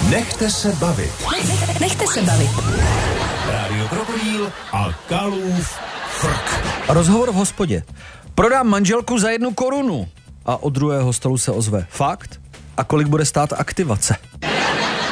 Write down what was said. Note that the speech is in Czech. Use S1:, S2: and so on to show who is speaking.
S1: Nechte se bavit.
S2: Nechte se bavit.
S1: Rádio Krokodýl a Kalův frk.
S3: Rozhovor v hospodě. Prodám manželku za 1 korunu. A od druhého stolu se ozve. Fakt? A kolik bude stát aktivace?